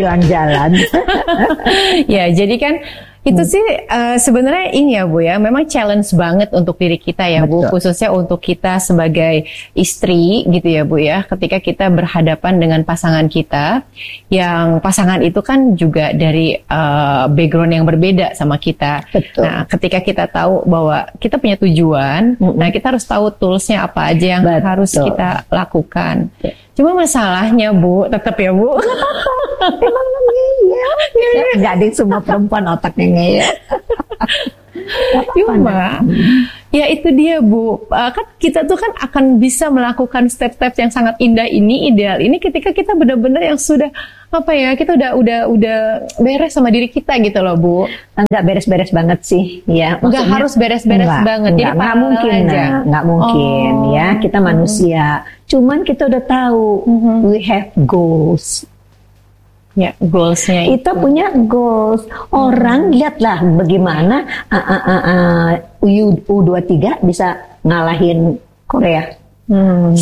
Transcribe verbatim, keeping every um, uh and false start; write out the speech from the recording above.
jalan-jalan. Ya, jadi kan itu sih uh, sebenarnya ini ya Bu ya, memang challenge banget untuk diri kita ya Bu, Betul. khususnya untuk kita sebagai istri gitu ya Bu ya, ketika kita berhadapan dengan pasangan kita, yang pasangan itu kan juga dari uh, background yang berbeda sama kita. Betul. Nah, ketika kita tahu bahwa kita punya tujuan, mm-hmm. nah kita harus tahu toolsnya apa aja yang Betul. harus kita lakukan. Cuma masalahnya Bu, tetap ya Bu. Emang ngeyel. Jadi semua perempuan otaknya ngeyel. Cuma, ya itu dia Bu. Uh, kan kita tuh kan akan bisa melakukan step-step yang sangat indah ini, ideal ini ketika kita benar-benar yang sudah apa ya, kita udah udah udah beres sama diri kita gitu loh Bu. Enggak beres-beres banget sih, ya. Enggak harus beres-beres enggak, banget. Enggak, Jadi enggak mungkin, aja. Nah, enggak mungkin Oh. ya. Kita manusia. Cuman kita udah tahu, Mhm. we have goals. Ya, goalsnya Kita punya goals. Orang lihatlah bagaimana uh, uh, uh, uh, U dua puluh tiga bisa ngalahin Korea. Hmm.